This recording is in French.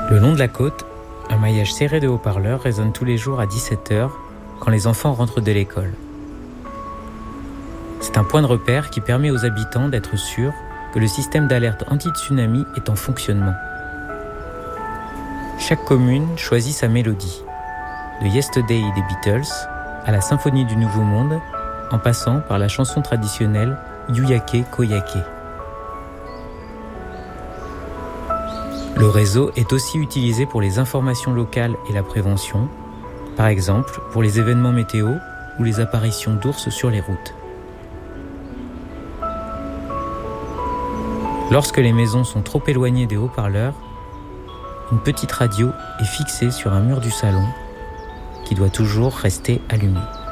Le long de la côte, un maillage serré de haut-parleurs résonne tous les jours à 17h quand les enfants rentrent de l'école. C'est un point de repère qui permet aux habitants d'être sûrs que le système d'alerte anti-tsunami est en fonctionnement. Chaque commune choisit sa mélodie, de Yesterday des Beatles à la Symphonie du Nouveau Monde, en passant par la chanson traditionnelle Yuyake Koyake. Le réseau est aussi utilisé pour les informations locales et la prévention, par exemple pour les événements météo ou les apparitions d'ours sur les routes. Lorsque les maisons sont trop éloignées des haut-parleurs, une petite radio est fixée sur un mur du salon qui doit toujours rester allumée.